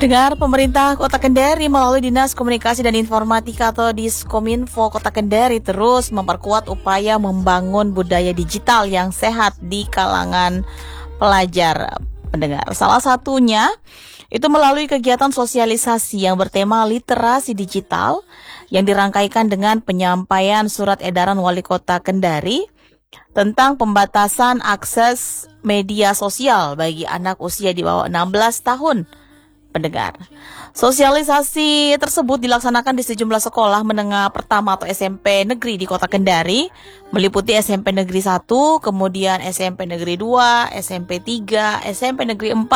Pendengar, pemerintah Kota Kendari melalui Dinas Komunikasi dan Informatika atau Diskominfo Kota Kendari terus memperkuat upaya membangun budaya digital yang sehat di kalangan pelajar. Pendengar, salah satunya itu melalui kegiatan sosialisasi yang bertema literasi digital yang dirangkaikan dengan penyampaian surat edaran Wali Kota Kendari tentang pembatasan akses media sosial bagi anak usia di bawah 16 tahun. Pendengar, sosialisasi tersebut dilaksanakan di sejumlah sekolah menengah pertama atau SMP negeri di Kota Kendari, meliputi SMP Negeri 1, kemudian SMP Negeri 2, SMP 3, SMP Negeri 4,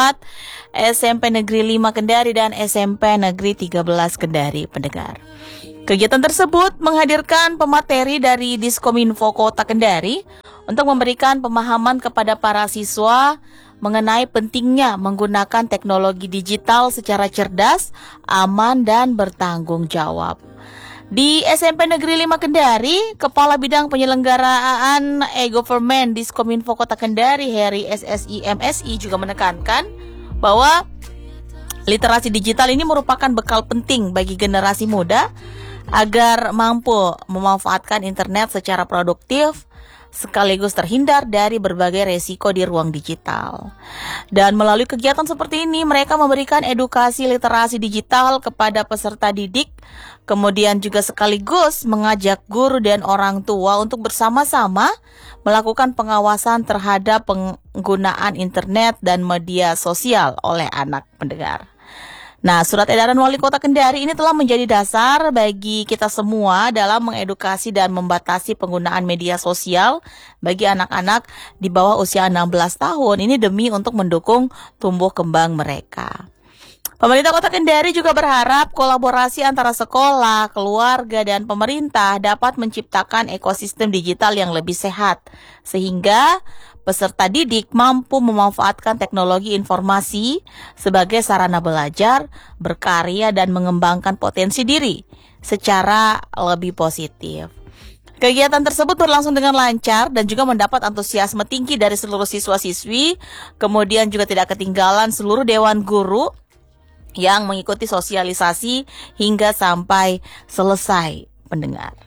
SMP Negeri 5 Kendari, dan SMP Negeri 13 Kendari. Pendengar, kegiatan tersebut menghadirkan pemateri dari Diskominfo Kota Kendari untuk memberikan pemahaman kepada para siswa mengenai pentingnya menggunakan teknologi digital secara cerdas, aman, dan bertanggung jawab. Di SMP Negeri 5 Kendari, Kepala Bidang Penyelenggaraan E-Government Diskominfo Kota Kendari, Heri SSI MSI, juga menekankan bahwa literasi digital ini merupakan bekal penting bagi generasi muda agar mampu memanfaatkan internet secara produktif, sekaligus terhindar dari berbagai resiko di ruang digital. Dan melalui kegiatan seperti ini, mereka memberikan edukasi literasi digital kepada peserta didik, kemudian juga sekaligus mengajak guru dan orang tua untuk bersama-sama melakukan pengawasan terhadap penggunaan internet dan media sosial oleh anak. Pendengar, nah, surat edaran Wali Kota Kendari ini telah menjadi dasar bagi kita semua dalam mengedukasi dan membatasi penggunaan media sosial bagi anak-anak di bawah usia 16 tahun. Ini demi untuk mendukung tumbuh kembang mereka. Pemerintah Kota Kendari juga berharap kolaborasi antara sekolah, keluarga, dan pemerintah dapat menciptakan ekosistem digital yang lebih sehat, sehingga peserta didik mampu memanfaatkan teknologi informasi sebagai sarana belajar, berkarya, dan mengembangkan potensi diri secara lebih positif. Kegiatan tersebut berlangsung dengan lancar dan juga mendapat antusiasme tinggi dari seluruh siswa-siswi, kemudian juga tidak ketinggalan seluruh dewan guru yang mengikuti sosialisasi hingga sampai selesai. Pendengar,